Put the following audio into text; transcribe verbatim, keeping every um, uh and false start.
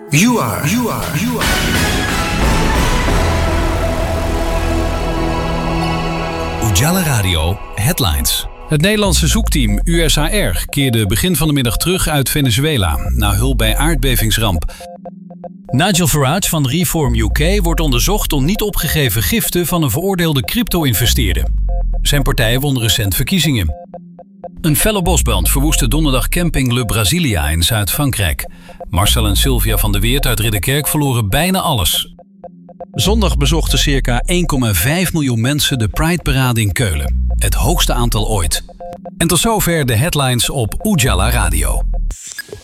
You are, you are, you are. Ujala Radio Headlines. Het Nederlandse zoekteam U S A R keerde begin van de middag terug uit Venezuela na hulp bij aardbevingsramp. Nigel Farage van Reform U K wordt onderzocht om niet opgegeven giften van een veroordeelde crypto-investeerder. Zijn partij won recent verkiezingen. Een felle bosbrand verwoestte donderdag camping Le Brasilia in Zuid-Frankrijk. Marcel en Sylvia van de Weert uit Ridderkerk verloren bijna alles. Zondag bezochten circa één komma vijf miljoen mensen de Pride-parade in Keulen. Het hoogste aantal ooit. En tot zover de headlines op Ujala Radio.